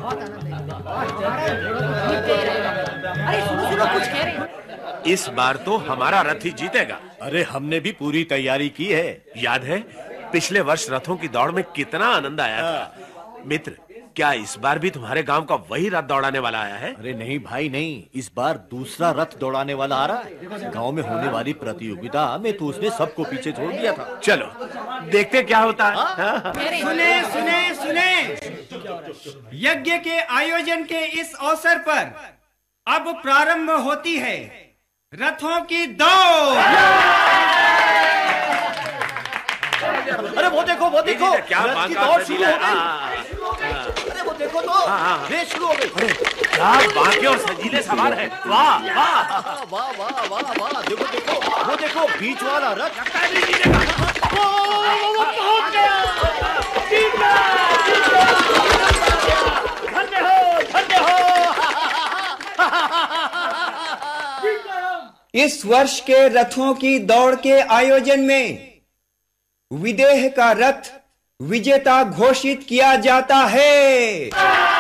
अरे सुनो सुनो, कुछ कह रहे हैं। इस बार तो हमारा रथ ही जीतेगा। अरे हमने भी पूरी तैयारी की है। याद है पिछले वर्ष रथों की दौड़ में कितना आनंद आया था। मित्र, क्या इस बार भी तुम्हारे गांव का वही रथ दौड़ाने वाला आया है? अरे नहीं भाई नहीं, इस बार दूसरा रथ दौड़ाने वाला आ रहा है। गांव में होने वाली प्रतियोगिता में तो उसने सबको पीछे छोड़ दिया था। चलो देखते क्या होता है। सुने सुने सुने, यज्ञ के आयोजन के इस अवसर पर अब प्रारंभ होती है रथों की दौड़। अरे वो देखो क्या रथ की दौड़ शुरू हो गई। अरे वो देखो तो रेस शुरू हो गई। अरे क्या बांके और सजीले सवार है। वाह वाह वाह वाह वाह वाह, देखो वो देखो बीच वाला रथ पहुंच गया। धन्य हो। इस वर्ष के रथों की दौड़ के आयोजन में विदेह का रथ विजेता घोषित किया जाता है।